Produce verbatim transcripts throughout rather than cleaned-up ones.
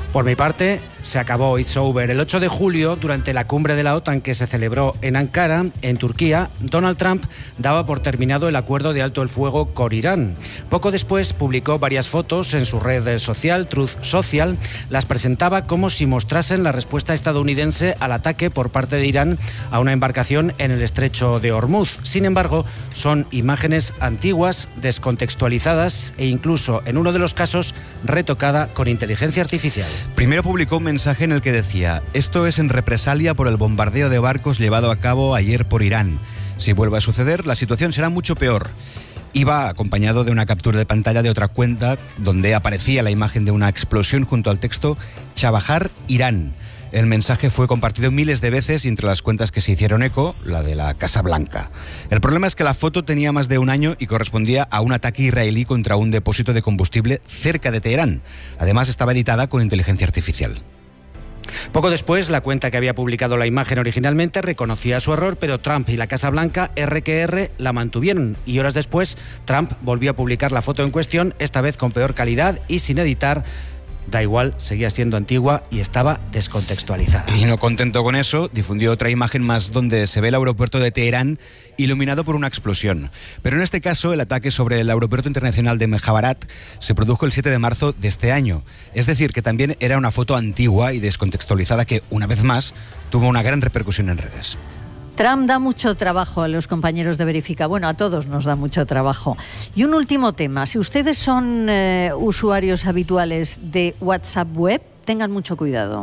Por mi parte, se acabó, it's over. El ocho de julio, durante la cumbre de la OTAN que se celebró en Ankara, en Turquía, Donald Trump daba por terminado el acuerdo de alto el fuego con Irán. Poco después publicó varias fotos en su red social, Truth Social. Las presentaba como si mostrasen la respuesta estadounidense al ataque por parte de Irán a una embarcación en el estrecho de Hormuz. Sin embargo, son imágenes antiguas, descontextualizadas e incluso, en uno de los casos, retocada con inteligencia artificial. Primero publicó un mensaje en el que decía: esto es en represalia por el bombardeo de barcos llevado a cabo ayer por Irán. Si vuelve a suceder, la situación será mucho peor. Iba acompañado de una captura de pantalla de otra cuenta donde aparecía la imagen de una explosión junto al texto Chabahar, Irán. El mensaje fue compartido miles de veces y entre las cuentas que se hicieron eco, la de la Casa Blanca. El problema es que la foto tenía más de un año y correspondía a un ataque israelí contra un depósito de combustible cerca de Teherán. Además, estaba editada con inteligencia artificial. Poco después, la cuenta que había publicado la imagen originalmente reconocía su error, pero Trump y la Casa Blanca, erre que erre, la mantuvieron. Y horas después, Trump volvió a publicar la foto en cuestión, esta vez con peor calidad y sin editar. Da igual, seguía siendo antigua y estaba descontextualizada. Y no contento con eso, difundió otra imagen más donde se ve el aeropuerto de Teherán iluminado por una explosión. Pero en este caso, el ataque sobre el aeropuerto internacional de Mejabarat se produjo el siete de marzo de este año. Es decir, que también era una foto antigua y descontextualizada que, una vez más, tuvo una gran repercusión en redes. Trump da mucho trabajo a los compañeros de Verifica. Bueno, a todos nos da mucho trabajo. Y un último tema. Si ustedes son eh, usuarios habituales de WhatsApp Web, tengan mucho cuidado.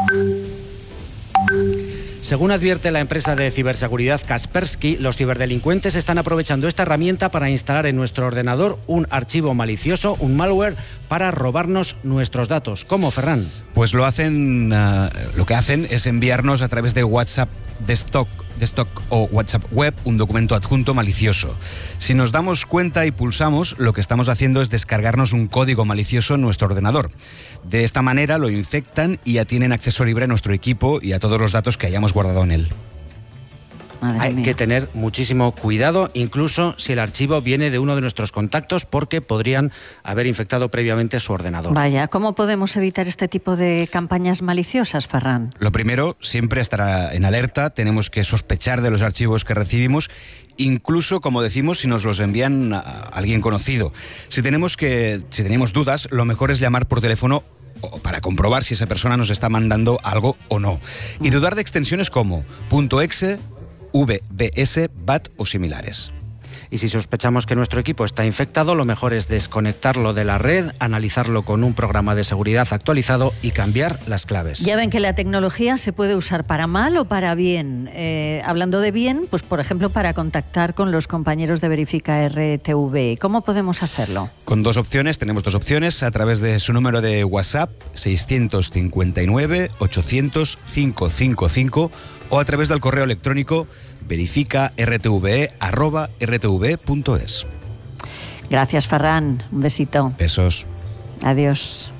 Según advierte la empresa de ciberseguridad Kaspersky, los ciberdelincuentes están aprovechando esta herramienta para instalar en nuestro ordenador un archivo malicioso, un malware, para robarnos nuestros datos. ¿Cómo, Ferran? Pues lo hacen, uh, lo que hacen es enviarnos a través de WhatsApp Desktop, Desktop o WhatsApp Web un documento adjunto malicioso. Si nos damos cuenta y pulsamos, lo que estamos haciendo es descargarnos un código malicioso en nuestro ordenador. De esta manera lo infectan y ya tienen acceso libre a nuestro equipo y a todos los datos que hayamos guardado en él. Madre Hay mía. que tener muchísimo cuidado, incluso si el archivo viene de uno de nuestros contactos, porque podrían haber infectado previamente su ordenador. Vaya, ¿cómo podemos evitar este tipo de campañas maliciosas, Ferran? Lo primero, siempre estar en alerta, tenemos que sospechar de los archivos que recibimos, incluso, como decimos, si nos los envían a alguien conocido. Si tenemos, que, si tenemos dudas, lo mejor es llamar por teléfono para comprobar si esa persona nos está mandando algo o no. Y dudar de extensiones como .exe, V B S, B A T o similares. Y si sospechamos que nuestro equipo está infectado, lo mejor es desconectarlo de la red, analizarlo con un programa de seguridad actualizado y cambiar las claves. Ya ven que la tecnología se puede usar para mal o para bien. Eh, hablando de bien, pues por ejemplo para contactar con los compañeros de Verifica R T V. ¿Cómo podemos hacerlo? Con dos opciones, tenemos dos opciones, a través de su número de WhatsApp seiscientos cincuenta y nueve, ochocientos, quinientos cincuenta y cinco o a través del correo electrónico verifica r t v e arroba r t v punto es. Gracias, Ferran. Un besito. Besos. Adiós.